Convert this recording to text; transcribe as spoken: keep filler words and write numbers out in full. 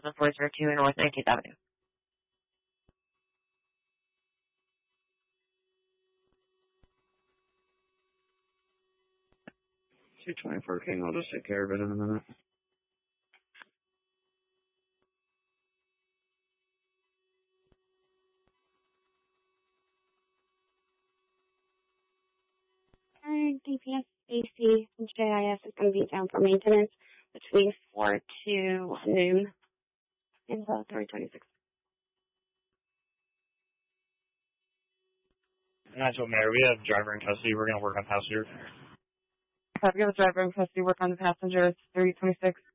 to the four zero two North nineteenth Avenue. two twenty-four King, I'll just take care of it in a minute. Current D P S A C and J I S is going to be down for maintenance between four to noon in the three twenty-six. Natural Mayor, we have driver in custody. We're going to work on passenger. I've got a driver in custody, work on the passengers, three twenty-six.